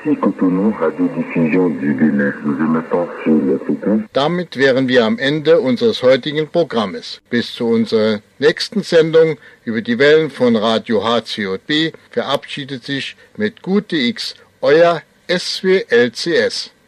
Ici Cotonou, Radiodiffusion du Bénin. Nous émettons sur les fréquences. Damit wären wir am Ende unseres heutigen Programmes. Bis zu unserer nächsten Sendung über die Wellen von Radio HCJB verabschiedet sich mit Gute X, euer SWLCS.